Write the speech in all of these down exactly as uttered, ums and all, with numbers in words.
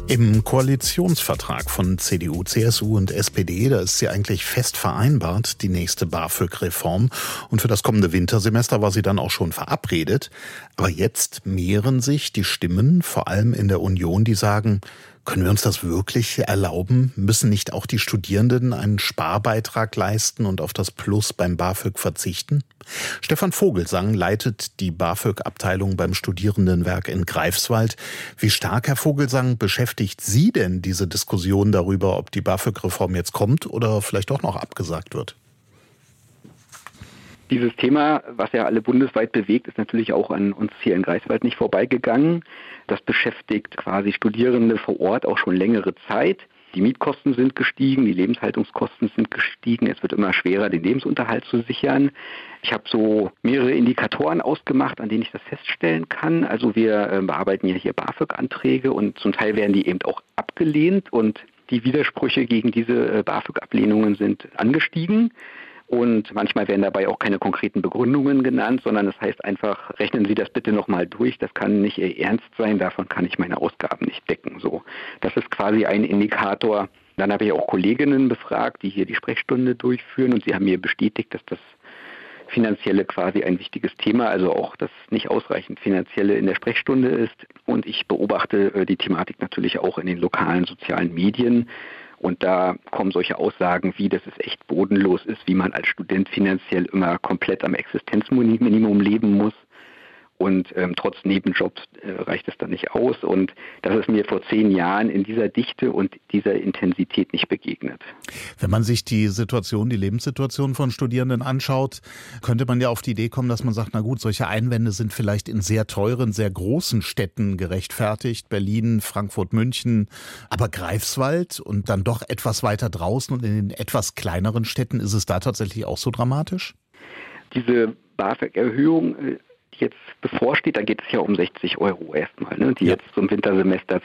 Im Koalitionsvertrag von C D U, C S U und S P D, da ist sie eigentlich fest vereinbart, die nächste BAföG-Reform. Und für das kommende Wintersemester war sie dann auch schon verabredet. Aber jetzt mehren sich die Stimmen, vor allem in der Union, die sagen, können wir uns das wirklich erlauben? Müssen nicht auch die Studierenden einen Sparbeitrag leisten und auf das Plus beim BAföG verzichten? Stefan Vogelsang leitet die BAföG-Abteilung beim Studierendenwerk in Greifswald. Wie stark, Herr Vogelsang, beschäftigt Sie denn diese Diskussion darüber, ob die BAföG-Reform jetzt kommt oder vielleicht doch noch abgesagt wird? Dieses Thema, was ja alle bundesweit bewegt, ist natürlich auch an uns hier in Greifswald nicht vorbeigegangen. Das beschäftigt quasi Studierende vor Ort auch schon längere Zeit. Die Mietkosten sind gestiegen, die Lebenshaltungskosten sind gestiegen. Es wird immer schwerer, den Lebensunterhalt zu sichern. Ich habe so mehrere Indikatoren ausgemacht, an denen ich das feststellen kann. Also wir äh, bearbeiten ja hier BAföG-Anträge und zum Teil werden die eben auch abgelehnt. Und die Widersprüche gegen diese äh, BAföG-Ablehnungen sind angestiegen. Und manchmal werden dabei auch keine konkreten Begründungen genannt, sondern es heißt einfach, rechnen Sie das bitte nochmal durch, das kann nicht Ihr Ernst sein, davon kann ich meine Ausgaben nicht decken. So, das ist quasi ein Indikator. Dann habe ich auch Kolleginnen befragt, die hier die Sprechstunde durchführen und sie haben mir bestätigt, dass das Finanzielle quasi ein wichtiges Thema, also auch das nicht ausreichend Finanzielle in der Sprechstunde ist. Und ich beobachte die Thematik natürlich auch in den lokalen sozialen Medien. Und da kommen solche Aussagen wie, dass es echt bodenlos ist, wie man als Student finanziell immer komplett am Existenzminimum leben muss. Und ähm, trotz Nebenjobs äh, reicht es dann nicht aus. Und das ist mir vor zehn Jahren in dieser Dichte und dieser Intensität nicht begegnet. Wenn man sich die Situation, die Lebenssituation von Studierenden anschaut, könnte man ja auf die Idee kommen, dass man sagt, na gut, solche Einwände sind vielleicht in sehr teuren, sehr großen Städten gerechtfertigt. Berlin, Frankfurt, München. Aber Greifswald und dann doch etwas weiter draußen und in den etwas kleineren Städten, ist es da tatsächlich auch so dramatisch? Diese BAföG-Erhöhung die jetzt bevorsteht, da geht es ja um sechzig Euro erstmal, ne, die ja. jetzt zum Wintersemester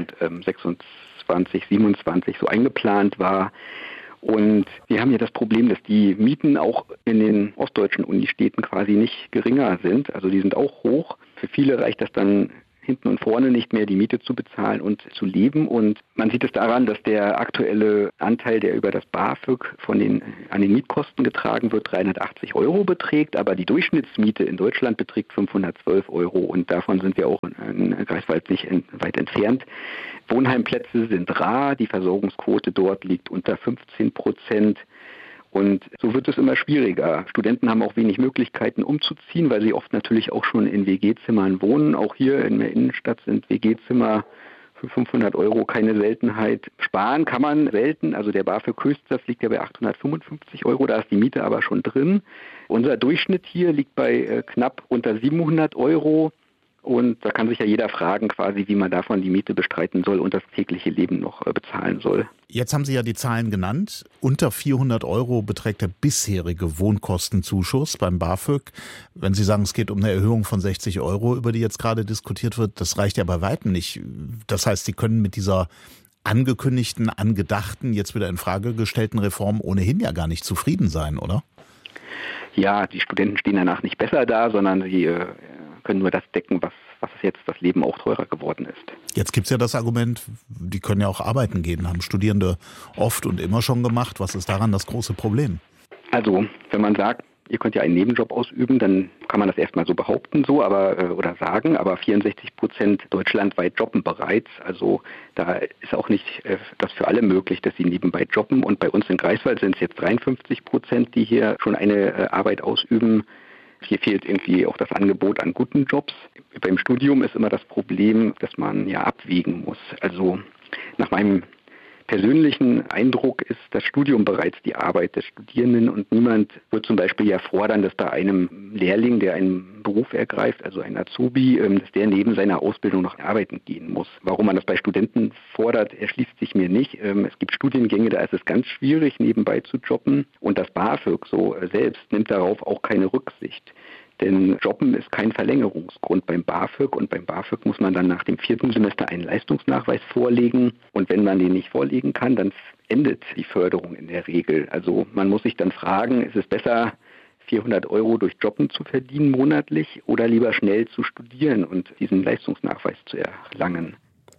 zweitausendsechsundzwanzig, siebenundzwanzig so eingeplant war. Und wir haben ja das Problem, dass die Mieten auch in den ostdeutschen Unistädten quasi nicht geringer sind. Also die sind auch hoch. Für viele reicht das dann hinten und vorne nicht mehr, die Miete zu bezahlen und zu leben. Und man sieht es daran, dass der aktuelle Anteil, der über das BAföG von den, an den Mietkosten getragen wird, dreihundertachtzig Euro beträgt. Aber die Durchschnittsmiete in Deutschland beträgt fünfhundertzwölf Euro. Und davon sind wir auch in Greifswald nicht weit entfernt. Wohnheimplätze sind rar. Die Versorgungsquote dort liegt unter fünfzehn Prozent. Und so wird es immer schwieriger. Studenten haben auch wenig Möglichkeiten umzuziehen, weil sie oft natürlich auch schon in W G-Zimmern wohnen. Auch hier in der Innenstadt sind W G-Zimmer für fünfhundert Euro keine Seltenheit. Sparen kann man selten. Also der BAföG-Höchstsatz liegt ja bei achthundertfünfundfünfzig Euro, da ist die Miete aber schon drin. Unser Durchschnitt hier liegt bei äh, knapp unter siebenhundert Euro. Und da kann sich ja jeder fragen, quasi, wie man davon die Miete bestreiten soll und das tägliche Leben noch äh, bezahlen soll. Jetzt haben Sie ja die Zahlen genannt. Unter vierhundert Euro beträgt der bisherige Wohnkostenzuschuss beim BAföG. Wenn Sie sagen, es geht um eine Erhöhung von sechzig Euro, über die jetzt gerade diskutiert wird, das reicht ja bei weitem nicht. Das heißt, Sie können mit dieser angekündigten, angedachten, jetzt wieder in Frage gestellten Reform ohnehin ja gar nicht zufrieden sein, oder? Ja, die Studenten stehen danach nicht besser da, sondern sie äh, können nur das decken, was, was jetzt das Leben auch teurer geworden ist. Jetzt gibt es ja das Argument, die können ja auch arbeiten gehen, haben Studierende oft und immer schon gemacht. Was ist daran das große Problem? Also, wenn man sagt, ihr könnt ja einen Nebenjob ausüben, dann kann man das erstmal so behaupten, so aber äh, oder sagen, aber vierundsechzig Prozent deutschlandweit jobben bereits. Also da ist auch nicht äh, das für alle möglich, dass sie nebenbei jobben. Und bei uns in Greifswald sind es jetzt dreiundfünfzig Prozent, die hier schon eine äh, Arbeit ausüben. Hier fehlt irgendwie auch das Angebot an guten Jobs. Beim Studium ist immer das Problem, dass man ja abwägen muss. Also nach meinem persönlichen Eindruck ist das Studium bereits die Arbeit des Studierenden und niemand wird zum Beispiel ja fordern, dass bei einem Lehrling, der einen Beruf ergreift, also ein Azubi, dass der neben seiner Ausbildung noch arbeiten gehen muss. Warum man das bei Studenten fordert, erschließt sich mir nicht. Es gibt Studiengänge, da ist es ganz schwierig, nebenbei zu jobben und das BAföG so selbst nimmt darauf auch keine Rücksicht. Denn Jobben ist kein Verlängerungsgrund beim BAföG und beim BAföG muss man dann nach dem vierten Semester einen Leistungsnachweis vorlegen und wenn man den nicht vorlegen kann, dann endet die Förderung in der Regel. Also man muss sich dann fragen, ist es besser, vierhundert Euro durch Jobben zu verdienen monatlich oder lieber schnell zu studieren und diesen Leistungsnachweis zu erlangen?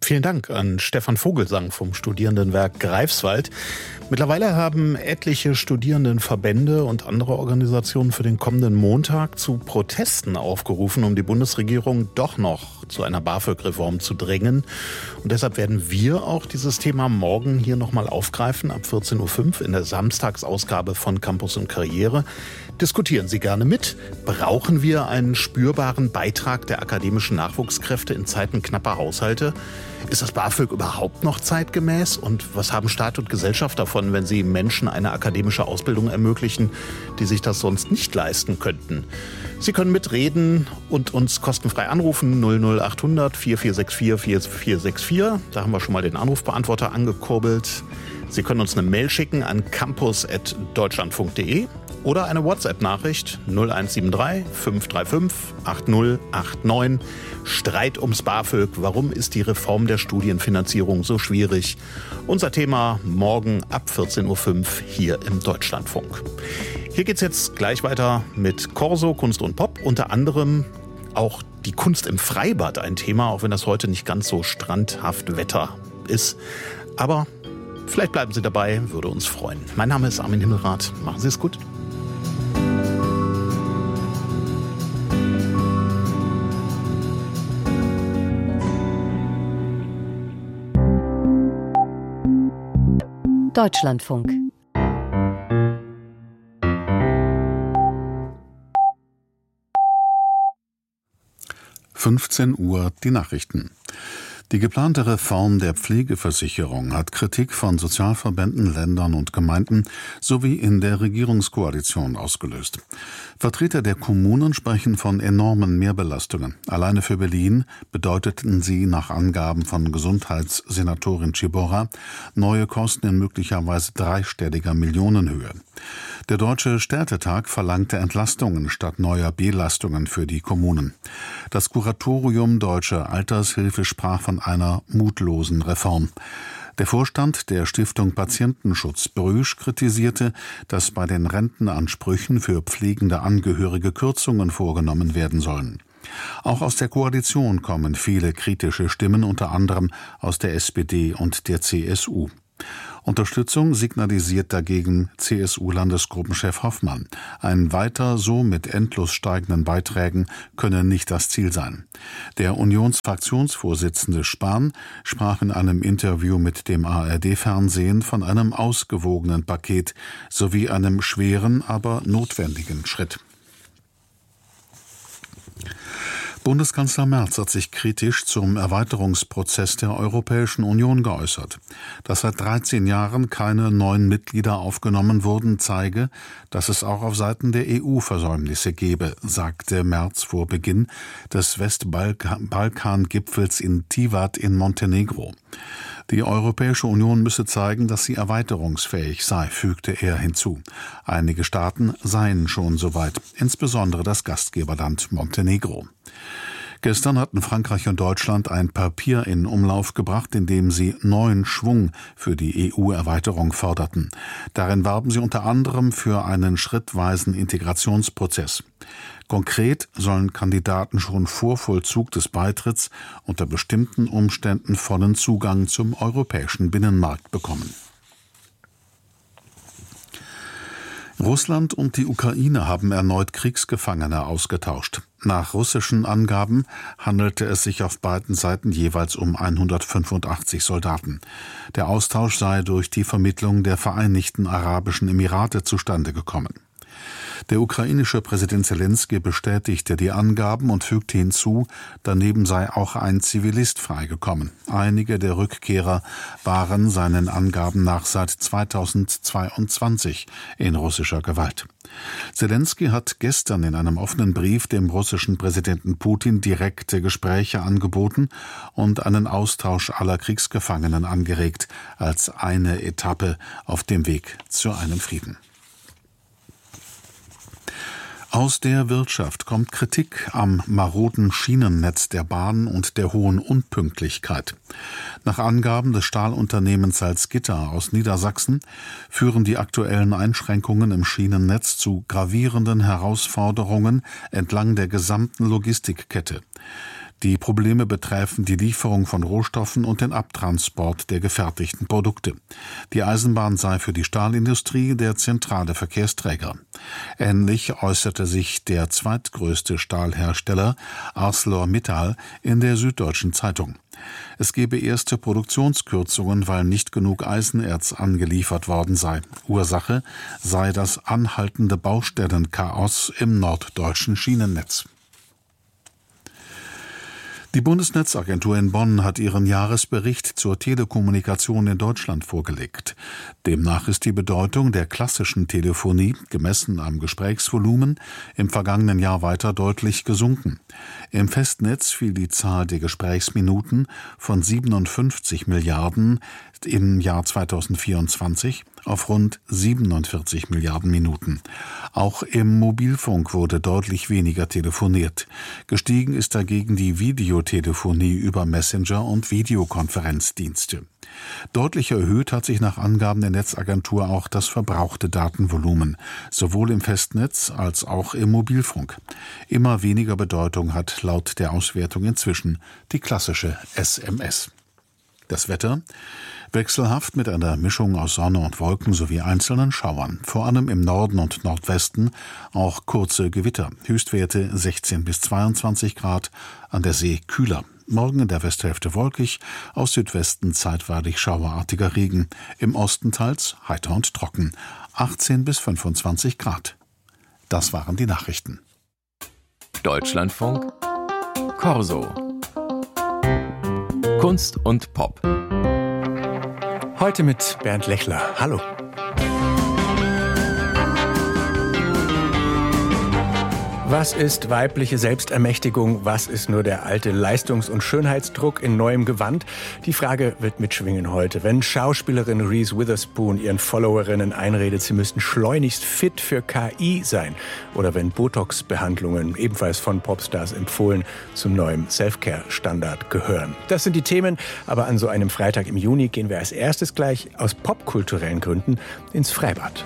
Vielen Dank an Stefan Vogelsang vom Studierendenwerk Greifswald. Mittlerweile haben etliche Studierendenverbände und andere Organisationen für den kommenden Montag zu Protesten aufgerufen, um die Bundesregierung doch noch zu einer BAföG-Reform zu drängen. Und deshalb werden wir auch dieses Thema morgen hier nochmal aufgreifen, ab vierzehn Uhr fünf in der Samstagsausgabe von Campus und Karriere. Diskutieren Sie gerne mit. Brauchen wir einen spürbaren Beitrag der akademischen Nachwuchskräfte in Zeiten knapper Haushalte? Ist das BAföG überhaupt noch zeitgemäß? Und was haben Staat und Gesellschaft davon, wenn sie Menschen eine akademische Ausbildung ermöglichen, die sich das sonst nicht leisten könnten? Sie können mitreden und uns kostenfrei anrufen, null null acht hundert vier vier sechs vier vier vier sechs vier. Da haben wir schon mal den Anrufbeantworter angekurbelt. Sie können uns eine Mail schicken an campus at deutschlandfunk punkt de oder eine WhatsApp-Nachricht null eins sieben drei fünf drei fünf acht null acht neun. Streit ums BAföG. Warum ist die Reform der Studienfinanzierung so schwierig? Unser Thema morgen ab vierzehn Uhr fünf hier im Deutschlandfunk. Hier geht's jetzt gleich weiter mit Corso, Kunst und Pop. Unter anderem auch die Kunst im Freibad ein Thema, auch wenn das heute nicht ganz so strandhaft Wetter ist. Aber vielleicht bleiben Sie dabei, würde uns freuen. Mein Name ist Armin Himmelrath. Machen Sie es gut. Deutschlandfunk. fünfzehn Uhr die Nachrichten. Die geplante Reform der Pflegeversicherung hat Kritik von Sozialverbänden, Ländern und Gemeinden sowie in der Regierungskoalition ausgelöst. Vertreter der Kommunen sprechen von enormen Mehrbelastungen. Alleine für Berlin bedeuteten sie nach Angaben von Gesundheitssenatorin Ciborra neue Kosten in möglicherweise dreistelliger Millionenhöhe. Der Deutsche Städtetag verlangte Entlastungen statt neuer Belastungen für die Kommunen. Das Kuratorium Deutsche Altershilfe sprach von einer mutlosen Reform. Der Vorstand der Stiftung Patientenschutz Brüsch kritisierte, dass bei den Rentenansprüchen für pflegende Angehörige Kürzungen vorgenommen werden sollen. Auch aus der Koalition kommen viele kritische Stimmen, unter anderem aus der S P D und der C S U. Unterstützung signalisiert dagegen C S U-Landesgruppenchef Hoffmann. Ein weiter so mit endlos steigenden Beiträgen könne nicht das Ziel sein. Der Unionsfraktionsvorsitzende Spahn sprach in einem Interview mit dem A R D-Fernsehen von einem ausgewogenen Paket sowie einem schweren, aber notwendigen Schritt. Bundeskanzler Merz hat sich kritisch zum Erweiterungsprozess der Europäischen Union geäußert. Dass seit dreizehn Jahren keine neuen Mitglieder aufgenommen wurden, zeige, dass es auch auf Seiten der E U Versäumnisse gebe, sagte Merz vor Beginn des Westbalkan-Gipfels in Tivat in Montenegro. Die Europäische Union müsse zeigen, dass sie erweiterungsfähig sei, fügte er hinzu. Einige Staaten seien schon soweit, insbesondere das Gastgeberland Montenegro. Gestern hatten Frankreich und Deutschland ein Papier in Umlauf gebracht, in dem sie neuen Schwung für die E U-Erweiterung forderten. Darin warben sie unter anderem für einen schrittweisen Integrationsprozess. Konkret sollen Kandidaten schon vor Vollzug des Beitritts unter bestimmten Umständen vollen Zugang zum europäischen Binnenmarkt bekommen. Russland und die Ukraine haben erneut Kriegsgefangene ausgetauscht. Nach russischen Angaben handelte es sich auf beiden Seiten jeweils um hundertfünfundachtzig Soldaten. Der Austausch sei durch die Vermittlung der Vereinigten Arabischen Emirate zustande gekommen. Der ukrainische Präsident Selenskyj bestätigte die Angaben und fügte hinzu, daneben sei auch ein Zivilist freigekommen. Einige der Rückkehrer waren seinen Angaben nach seit zweitausendzweiundzwanzig in russischer Gewalt. Selenskyj hat gestern in einem offenen Brief dem russischen Präsidenten Putin direkte Gespräche angeboten und einen Austausch aller Kriegsgefangenen angeregt, als eine Etappe auf dem Weg zu einem Frieden. Aus der Wirtschaft kommt Kritik am maroden Schienennetz der Bahn und der hohen Unpünktlichkeit. Nach Angaben des Stahlunternehmens Salzgitter aus Niedersachsen führen die aktuellen Einschränkungen im Schienennetz zu gravierenden Herausforderungen entlang der gesamten Logistikkette. Die Probleme betreffen die Lieferung von Rohstoffen und den Abtransport der gefertigten Produkte. Die Eisenbahn sei für die Stahlindustrie der zentrale Verkehrsträger. Ähnlich äußerte sich der zweitgrößte Stahlhersteller ArcelorMittal in der Süddeutschen Zeitung. Es gebe erste Produktionskürzungen, weil nicht genug Eisenerz angeliefert worden sei. Ursache sei das anhaltende Baustellenchaos im norddeutschen Schienennetz. Die Bundesnetzagentur in Bonn hat ihren Jahresbericht zur Telekommunikation in Deutschland vorgelegt. Demnach ist die Bedeutung der klassischen Telefonie, gemessen am Gesprächsvolumen, im vergangenen Jahr weiter deutlich gesunken. Im Festnetz fiel die Zahl der Gesprächsminuten von siebenundfünfzig Milliarden im Jahr zweitausendvierundzwanzig auf rund siebenundvierzig Milliarden Minuten. Auch im Mobilfunk wurde deutlich weniger telefoniert. Gestiegen ist dagegen die Videotelefonie über Messenger und Videokonferenzdienste. Deutlich erhöht hat sich nach Angaben der Netzagentur auch das verbrauchte Datenvolumen, sowohl im Festnetz als auch im Mobilfunk. Immer weniger Bedeutung hat laut der Auswertung inzwischen die klassische S M S. Das Wetter? Wechselhaft mit einer Mischung aus Sonne und Wolken sowie einzelnen Schauern. Vor allem im Norden und Nordwesten auch kurze Gewitter. Höchstwerte sechzehn bis zweiundzwanzig Grad, an der See kühler. Morgen in der Westhälfte wolkig, aus Südwesten zeitweilig schauerartiger Regen. Im Osten teils heiter und trocken. achtzehn bis fünfundzwanzig Grad. Das waren die Nachrichten. Deutschlandfunk Corso. Kunst und Pop. Heute mit Bernd Lechler. Hallo. Was ist weibliche Selbstermächtigung? Was ist nur der alte Leistungs- und Schönheitsdruck in neuem Gewand? Die Frage wird mitschwingen heute. Wenn Schauspielerin Reese Witherspoon ihren Followerinnen einredet, sie müssten schleunigst fit für K I sein. Oder wenn Botox-Behandlungen, ebenfalls von Popstars empfohlen, zum neuen Selfcare-Standard gehören. Das sind die Themen, aber an so einem Freitag im Juni gehen wir als erstes gleich aus popkulturellen Gründen ins Freibad.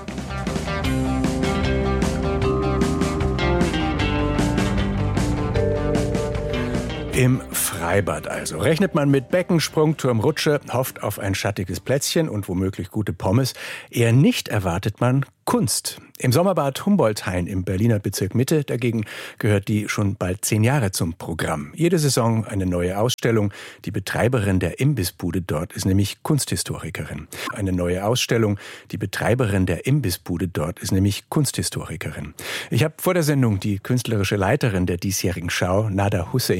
Im Freibad also. Rechnet man mit Becken, Sprung, Turm, Rutsche, hofft auf ein schattiges Plätzchen und womöglich gute Pommes. Eher nicht erwartet man Kunst. Im Sommerbad Humboldthain im Berliner Bezirk Mitte dagegen gehört die schon bald zehn Jahre zum Programm. Jede Saison eine neue Ausstellung. Die Betreiberin der Imbissbude dort ist nämlich Kunsthistorikerin. Eine neue Ausstellung. Die Betreiberin der Imbissbude dort ist nämlich Kunsthistorikerin. Ich habe vor der Sendung die künstlerische Leiterin der diesjährigen Schau, Nada Hussein,